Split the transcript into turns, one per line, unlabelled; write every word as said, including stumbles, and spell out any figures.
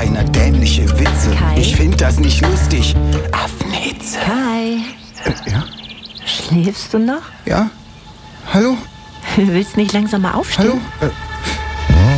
einer dämliche Witze.
Kai?
Ich find das nicht lustig. Affenhitze.
Kai,
Äh, ja?
schläfst du noch?
Ja? Hallo?
Willst nicht langsam mal aufstehen?
Hallo? Äh,